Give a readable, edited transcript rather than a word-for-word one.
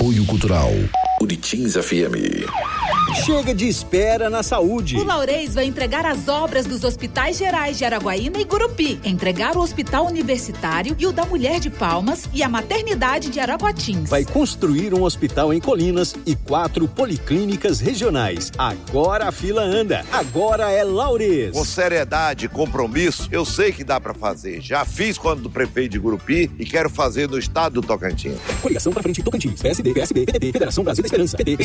Apoio Cultural Buritins FM. Chega de espera na saúde. O Laurez vai entregar as obras dos hospitais gerais de Araguaína e Gurupi, entregar o Hospital Universitário e o da Mulher de Palmas e a Maternidade de Araguatins. Vai construir um hospital em Colinas e 4 policlínicas regionais. Agora a fila anda. Agora é Laurez. Com seriedade e compromisso, eu sei que dá pra fazer. Já fiz quando do prefeito de Gurupi e quero fazer no estado do Tocantins. Coligação pra frente Tocantins. PSD, PSB, PDT, Federação Brasil da Esperança. PT,